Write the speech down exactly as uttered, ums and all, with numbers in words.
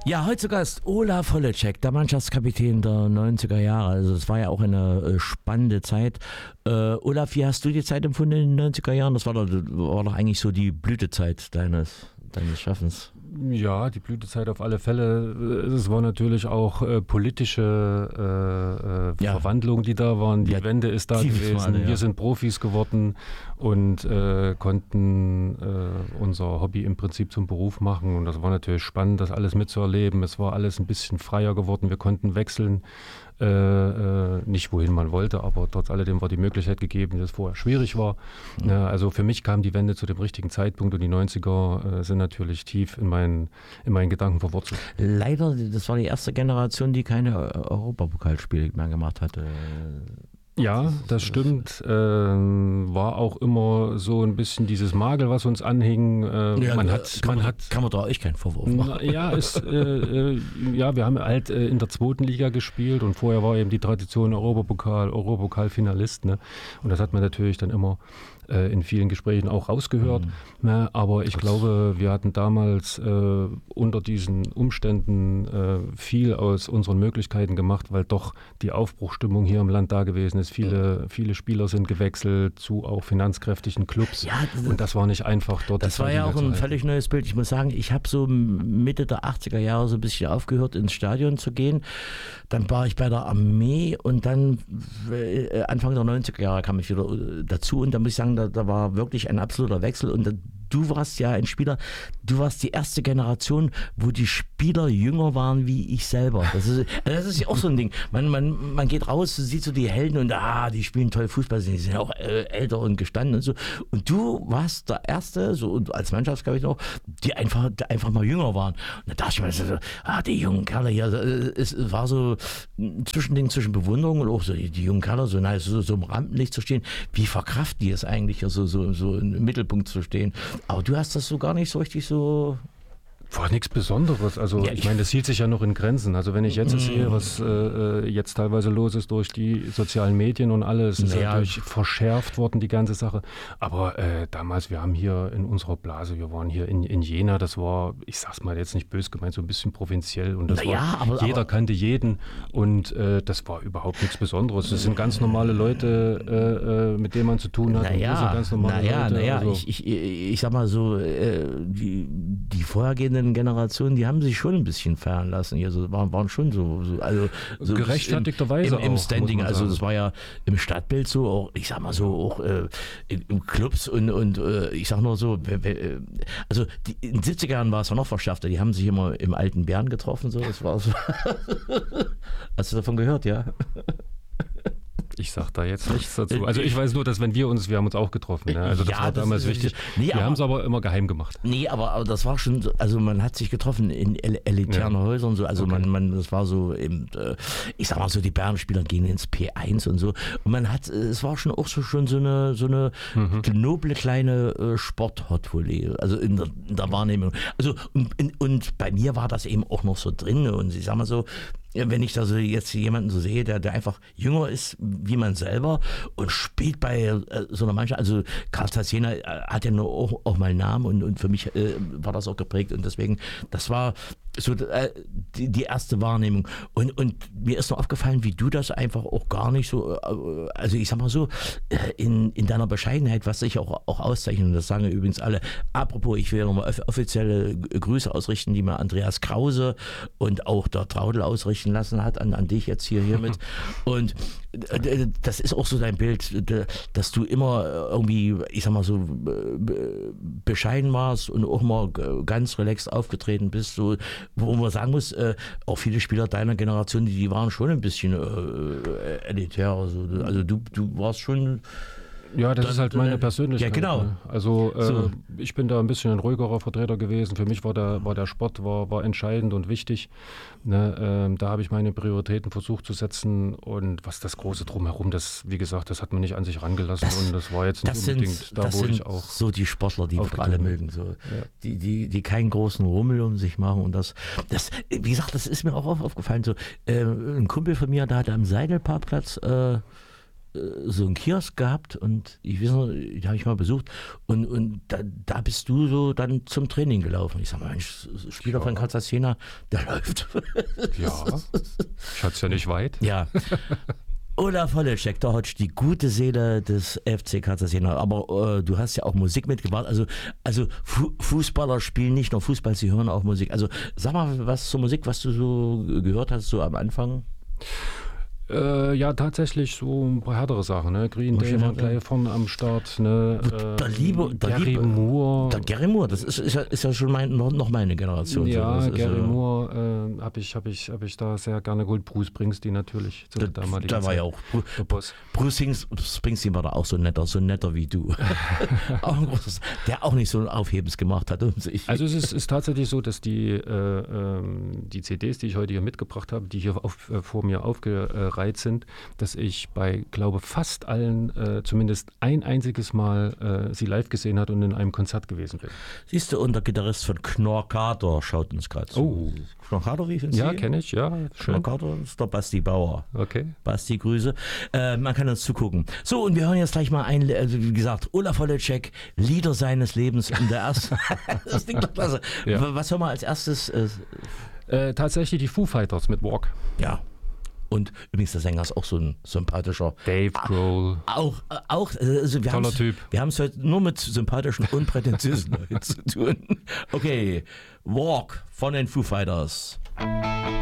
Ja, heute zu Gast Olaf Holecek, der Mannschaftskapitän der neunziger Jahre. Also es war ja auch eine äh, spannende Zeit. Äh, Olaf, wie hast du die Zeit empfunden in den neunziger Jahren? Das war doch, war doch eigentlich so die Blütezeit deines, deines Schaffens. Ja, die Blütezeit auf alle Fälle. Es war natürlich auch äh, politische äh, äh, ja. Verwandlungen, die da waren. Die ja, Wende ist da gewesen. Alle, ja. Wir sind Profis geworden und äh, konnten äh, unser Hobby im Prinzip zum Beruf machen. Und das war natürlich spannend, das alles mitzuerleben. Es war alles ein bisschen freier geworden. Wir konnten wechseln. Äh, äh, nicht wohin man wollte, aber trotz alledem war die Möglichkeit gegeben, dass es vorher schwierig war. Mhm. Ja, also für mich kam die Wende zu dem richtigen Zeitpunkt und die neunziger äh, sind natürlich tief in meinen, in meinen Gedanken verwurzelt. Leider, das war die erste Generation, die keine Europapokalspiele mehr gemacht hatte. Ja, das stimmt. Ähm, war auch immer so ein bisschen dieses Magel, was uns anhing. Äh, ja, man hat, kann, man man, hat, kann man da euch keinen Vorwurf machen. Na, ja, es, äh, äh, ja, wir haben halt äh, in der zweiten Liga gespielt und vorher war eben die Tradition Europapokal, Europapokalfinalist. Ne? Und das hat man natürlich dann immer äh, in vielen Gesprächen auch rausgehört. Mhm. Ne? Aber ich das glaube, wir hatten damals äh, unter diesen Umständen äh, viel aus unseren Möglichkeiten gemacht, weil doch die Aufbruchstimmung hier im Land da gewesen ist. Viele, viele Spieler sind gewechselt zu auch finanzkräftigen Clubs ja, und das war nicht einfach dort. Das war ja auch ein völlig neues Bild. Ich muss sagen, ich habe so Mitte der achtziger Jahre so ein bisschen aufgehört, ins Stadion zu gehen. Dann war ich bei der Armee und dann äh, Anfang der neunziger Jahre kam ich wieder dazu und da muss ich sagen, da, da war wirklich ein absoluter Wechsel und da, du warst ja ein Spieler, du warst die erste Generation, wo die Spieler jünger waren wie ich selber. Das ist, das ist ja auch so ein Ding. Man, man, man geht raus, sieht so die Helden und ah, die spielen toll Fußball, die sind ja auch äh, älter und gestanden und so. Und du warst der Erste, so als Mannschaftskapitän auch, die einfach, die einfach mal jünger waren. Und da dachte ich mir so, ah, die jungen Kerle hier, es war so ein Zwischending zwischen Bewunderung und auch so die, die jungen Kerle, so, na, so, so im Rampenlicht zu stehen. Wie verkraften die es eigentlich, so, so, so im Mittelpunkt zu stehen? Aber du hast das so gar nicht so richtig so... War nichts Besonderes. Also ja, ich, ich meine, das hielt sich ja noch in Grenzen. Also wenn ich jetzt mm. sehe, was äh, jetzt teilweise los ist durch die sozialen Medien und alles, ist naja. natürlich verschärft worden, die ganze Sache. Aber äh, damals, wir haben hier in unserer Blase, wir waren hier in, in Jena, das war, ich sag's mal jetzt nicht böse gemeint, so ein bisschen provinziell und das naja, war, aber, jeder aber, kannte jeden und äh, das war überhaupt nichts Besonderes. Das sind ganz normale Leute, äh, mit denen man zu tun hat. Naja, ganz normale naja, Leute. naja. Also, ich, ich, ich sag mal so, äh, die, die vorhergehenden Generationen, die haben sich schon ein bisschen feiern lassen. Hier so, waren, waren schon so, so, also so gerechtfertigterweise im, im, im auch, Standing. Also das war ja im Stadtbild so, auch, ich sag mal so, auch äh, in, in Clubs und, und äh, ich sag nur so, also die, in den siebziger Jahren war es ja noch verschärfter. Die haben sich immer im alten Bären getroffen. So, das war so. Hast du davon gehört, ja? Ich sag da jetzt nichts dazu. Also ich weiß nur, dass wenn wir uns, wir haben uns auch getroffen. Ne? Also das ja, war das damals wichtig. Nee, wir haben es aber immer geheim gemacht. Nee, aber, aber das war schon, so, also man hat sich getroffen in el- elitären ja. Häusern. So, also okay. man, man, das war so eben, äh, ich sag mal so, die Bärenspieler gehen ins P eins und so. Und man hat, es war schon auch so schon so eine, so eine mhm. noble kleine äh, Sport-Hot-Volley. Also in der, in der Wahrnehmung. Also und, in, und bei mir war das eben auch noch so drin. Und ich sag mal so, wenn ich da so jetzt jemanden so sehe, der, der einfach jünger ist wie man selber und spielt bei äh, so einer Mannschaft, also Karl Zeiss Jena hat ja nur auch, auch mal einen Namen und, und für mich äh, war das auch geprägt und deswegen, das war so äh, die, die erste Wahrnehmung und, und mir ist noch aufgefallen, wie du das einfach auch gar nicht so, äh, also ich sag mal so, äh, in, in deiner Bescheidenheit, was sich auch, auch auszeichnet, und das sagen ja übrigens alle, apropos, ich will nochmal offizielle Grüße ausrichten, die mir Andreas Krause und auch der Traudel ausrichten lassen hat, an, an dich jetzt hier hiermit. Und das ist auch so dein Bild, dass du immer irgendwie, ich sag mal so, bescheiden warst und auch mal ganz relaxed aufgetreten bist, so, wo man sagen muss, auch viele Spieler deiner Generation, die waren schon ein bisschen elitär. Also, also du, du warst schon... Ja, das dann, ist halt meine Persönlichkeit. Ja, genau. Ne? Also äh, so. ich bin da ein bisschen ein ruhigerer Vertreter gewesen. Für mich war der, war der Sport war, war entscheidend und wichtig. Ne? Ähm, da habe ich meine Prioritäten versucht zu setzen und was das Große drumherum, das, wie gesagt, das hat man nicht an sich rangelassen das, und das war jetzt nicht unbedingt sind, da, das wo sind ich auch... so die Sportler, die wir alle mögen. So. Ja. Die, die, die keinen großen Rummel um sich machen und das, das, wie gesagt, das ist mir auch aufgefallen. So, äh, ein Kumpel von mir, der hatte am Seidelparkplatz... Äh, so einen Kiosk gehabt und ich weiß noch, den habe ich mal besucht und, und da, da bist du so dann zum Training gelaufen. Ich sag mal, Mensch, Spieler ja. von Kansas Jena, der läuft. Ja, ich hatte es ja nicht weit. Ja. Olaf Holleczek, der hat die gute Seele des F C Kansas Jena. Aber äh, du hast ja auch Musik mitgebracht. Also, also Fu- Fußballer spielen nicht nur Fußball, sie hören auch Musik. Also sag mal, was zur Musik, was du so gehört hast, so am Anfang? Äh, ja, tatsächlich so ein paar härtere Sachen. Ne? Green Day war gleich vorne am Start. Ne? Äh, der liebe, der Gary liebe, Moore. Der Gary Moore, das ist, ist, ja, ist ja schon mein, noch, noch meine Generation. Ja, so. Gary ja, Moore äh, habe ich, hab ich, hab ich da sehr gerne geholt. Bruce Springsteen natürlich. Da, da war Zeit. Ja auch. Der Boss. Bruce Springsteen war da auch so netter, so netter wie du. Auch ein großes, der auch nicht so ein Aufhebens gemacht hat. Um sich. Also es ist, ist tatsächlich so, dass die, äh, ähm, die C Ds, die ich heute hier mitgebracht habe, die hier auf, äh, vor mir aufgereiht sind, dass ich bei, glaube fast allen äh, zumindest ein einziges Mal äh, sie live gesehen hat und in einem Konzert gewesen bin. Siehst du, und der Gitarrist von Knorkator schaut uns gerade zu. Oh. Knorkator, wie finden Sie? Ja, kenne ich, ja. Knorkator ist der Basti Bauer. Okay. Basti, Grüße. Äh, man kann uns zugucken. So, und wir hören jetzt gleich mal ein, also wie gesagt, Olaf Holleczek, Lieder seines Lebens. Und der erste, das klingt doch klasse. Ja. Was hören wir als erstes? Äh, äh, tatsächlich die Foo Fighters mit Walk. Ja. Und übrigens, der Sänger ist auch so ein sympathischer. Dave Grohl. Auch, auch also wir toller Typ. Wir haben es heute nur mit sympathischen, unprätentiösen Leuten zu tun. Okay, Walk von den Foo Fighters.